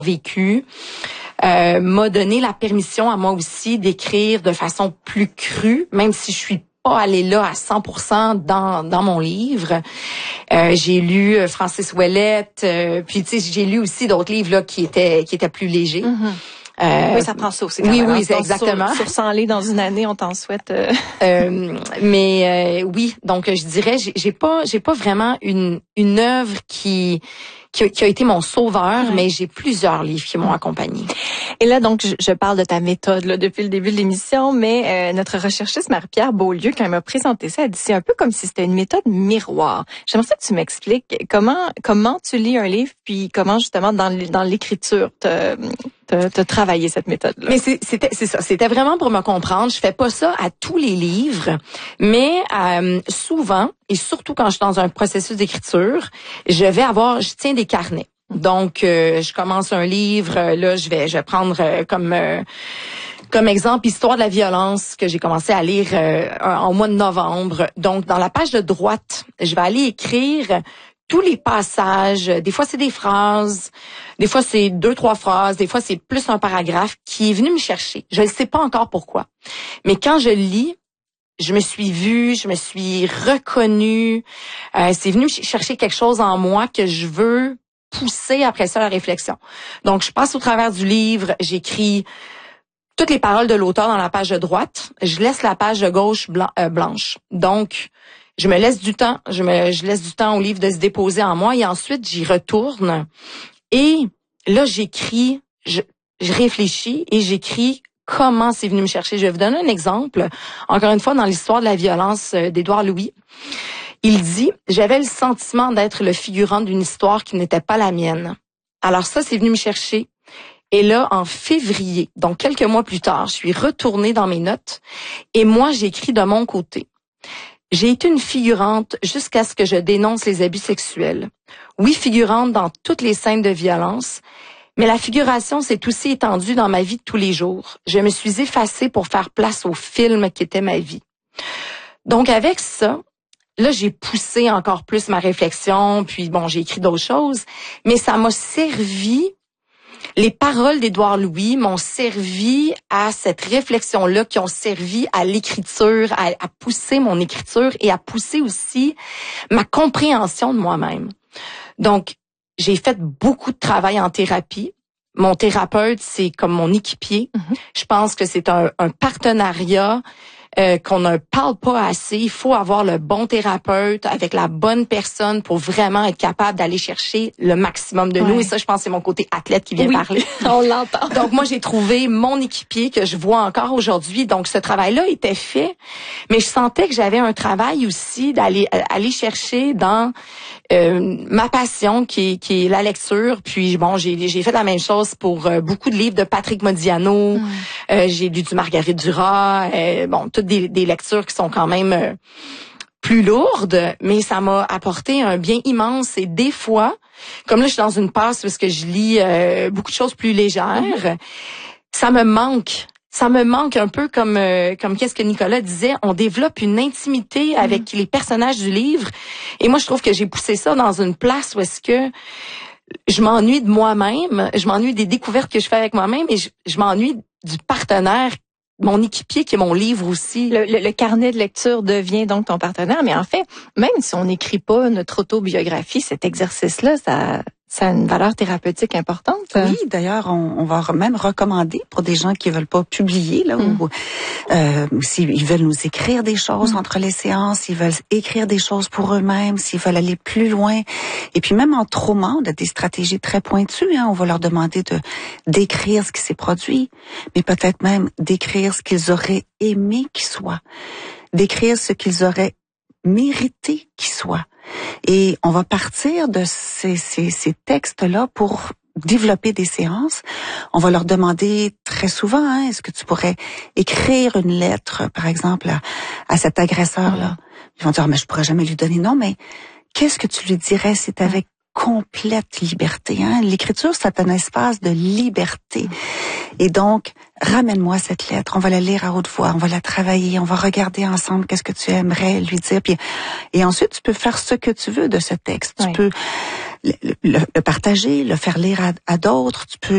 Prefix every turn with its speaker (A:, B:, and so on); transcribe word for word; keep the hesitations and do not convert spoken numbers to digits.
A: vécu euh, m'a donné la permission à moi aussi d'écrire de façon plus crue, même si je suis pas allée là à cent pour cent dans dans mon livre. Euh, j'ai lu Francis Ouellette, euh, puis tu sais j'ai lu aussi d'autres livres là qui étaient qui étaient plus légers.
B: Mm-hmm. Euh, oui, ça prend ça aussi. Quand
A: oui,
B: même.
A: oui, c'est exactement.
B: Sur, sur cent livres dans une année, on t'en souhaite. Euh...
A: euh, mais euh, oui, donc je dirais, j'ai, j'ai pas, j'ai pas vraiment une une œuvre qui qui a, qui a été mon sauveur, ouais. mais j'ai plusieurs livres qui m'ont accompagnée.
B: Et là, donc, je, je parle de ta méthode là depuis le début de l'émission, mais euh, notre recherchiste Marie-Pierre Beaulieu, quand elle m'a présenté ça, elle dit c'est un peu comme si c'était une méthode miroir. J'aimerais ça que tu m'expliques comment comment tu lis un livre, puis comment justement dans dans l'écriture te te, te travailler cette méthode-là.
A: Mais c'est, c'était c'est ça, c'était vraiment pour me comprendre. Je fais pas ça à tous les livres, mais euh, souvent et surtout quand je suis dans un processus d'écriture, je vais avoir, je tiens des carnets. Donc, euh, je commence un livre, là, je vais, je vais prendre euh, comme euh, comme exemple Histoire de la violence que j'ai commencé à lire euh, en mois de novembre. Donc, dans la page de droite, je vais aller écrire tous les passages. Des fois, c'est des phrases, des fois, c'est deux, trois phrases, des fois, c'est plus un paragraphe qui est venu me chercher. Je ne sais pas encore pourquoi. Mais quand je lis, je me suis vue, je me suis reconnue. Euh, c'est venu chercher quelque chose en moi que je veux pousser après ça la réflexion. Donc, je passe au travers du livre, j'écris toutes les paroles de l'auteur dans la page de droite, je laisse la page de gauche blan- euh, blanche. Donc, je me laisse du temps, je me je laisse du temps au livre de se déposer en moi et ensuite j'y retourne et là j'écris, je, je réfléchis et j'écris comment c'est venu me chercher. Je vais vous donner un exemple. Encore une fois, dans l'histoire de la violence d'Édouard Louis. Il dit, j'avais le sentiment d'être le figurant d'une histoire qui n'était pas la mienne. Alors ça, c'est venu me chercher. Et là, en février, donc quelques mois plus tard, je suis retournée dans mes notes et moi, j'écris de mon côté. J'ai été une figurante jusqu'à ce que je dénonce les abus sexuels. Oui, figurante dans toutes les scènes de violence, mais la figuration s'est aussi étendue dans ma vie de tous les jours. Je me suis effacée pour faire place au film qui était ma vie. Donc avec ça, là, j'ai poussé encore plus ma réflexion, puis bon, j'ai écrit d'autres choses, mais ça m'a servi, les paroles d'Édouard Louis m'ont servi à cette réflexion-là, qui ont servi à l'écriture, à, à pousser mon écriture et à pousser aussi ma compréhension de moi-même. Donc, j'ai fait beaucoup de travail en thérapie. Mon thérapeute, c'est comme mon équipier. Mm-hmm. Je pense que c'est un, un partenariat Euh, qu'on ne parle pas assez. Il faut avoir le bon thérapeute avec la bonne personne pour vraiment être capable d'aller chercher le maximum de ouais. nous. Et ça, je pense que c'est mon côté athlète qui vient
B: oui,
A: parler.
B: On l'entend.
A: Donc, moi, j'ai trouvé mon équipier que je vois encore aujourd'hui. Donc, ce travail-là était fait. Mais je sentais que j'avais un travail aussi d'aller aller chercher dans euh, ma passion qui est, qui est la lecture. Puis, bon, j'ai, j'ai fait la même chose pour euh, beaucoup de livres de Patrick Modiano. Mm. Euh, j'ai lu du Marguerite Duras. Euh, bon, toutes des, des lectures qui sont quand même euh, plus lourdes, mais ça m'a apporté un bien immense. Et des fois, comme là, je suis dans une passe parce que je lis euh, beaucoup de choses plus légères, mm-hmm. ça me manque. Ça me manque un peu comme euh, comme qu'est-ce que Nicolas disait, on développe une intimité avec mm-hmm. les personnages du livre. Et moi, je trouve que j'ai poussé ça dans une place où est-ce que je m'ennuie de moi-même, je m'ennuie des découvertes que je fais avec moi-même et je, je m'ennuie du partenaire, mon équipier qui est mon livre aussi.
B: Le, le, le carnet de lecture devient donc ton partenaire, mais en fait, même si on n'écrit pas notre autobiographie, cet exercice-là, ça, ça a une valeur thérapeutique importante.
C: Oui, d'ailleurs, on, on va même recommander pour des gens qui veulent pas publier, là, mm. ou euh, s'ils veulent nous écrire des choses mm. entre les séances, s'ils veulent écrire des choses pour eux-mêmes, s'ils veulent aller plus loin. Et puis même en trauma, on a des stratégies très pointues. Hein, on va leur demander de d'écrire ce qui s'est produit, mais peut-être même d'écrire ce qu'ils auraient aimé qu'il soit, d'écrire ce qu'ils auraient mérité qu'il soit. Et on va partir de ces, ces, ces textes-là pour développer des séances. On va leur demander très souvent, hein, est-ce que tu pourrais écrire une lettre, par exemple, à, à cet agresseur-là? Ils vont dire, mais je pourrais jamais lui donner. Non, mais qu'est-ce que tu lui dirais? C'est avec complète liberté. Hein? L'écriture, c'est un espace de liberté. Et donc, ramène-moi cette lettre. On va la lire à haute voix. On va la travailler. On va regarder ensemble qu'est-ce que tu aimerais lui dire. Puis, et ensuite, tu peux faire ce que tu veux de ce texte. Oui. Tu peux le, le, le partager, le faire lire à, à d'autres. Tu peux